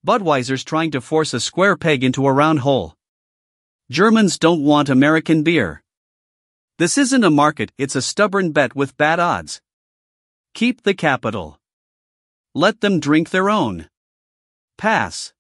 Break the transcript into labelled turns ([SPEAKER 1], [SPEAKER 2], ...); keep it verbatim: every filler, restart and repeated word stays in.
[SPEAKER 1] Budweiser's trying to force a square peg into a round hole. Germans don't want American beer. This isn't a market, it's a stubborn bet with bad odds. Keep the capital. Let them drink their own. Pass.